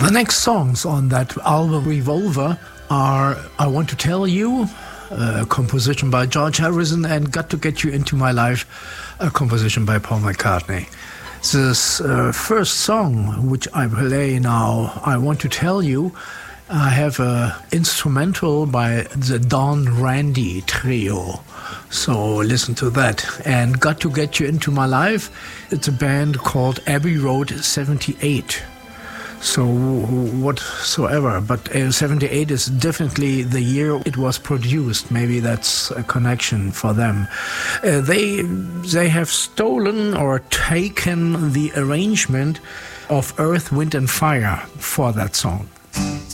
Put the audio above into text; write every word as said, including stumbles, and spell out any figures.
The next songs on that album, Revolver, are I Want to Tell You, a composition by George Harrison, and Got to Get You Into My Life, a composition by Paul McCartney. This uh, first song, which I play now, I Want to Tell You, I have an instrumental by the Don Randy Trio. So listen to that. And Got to Get You Into My Life, it's a band called Abbey Road seventy-eight. So whatsoever, but uh, seventy-eight is definitely the year it was produced. Maybe that's a connection for them. Uh, they they have stolen or taken the arrangement of Earth, Wind and Fire for that song.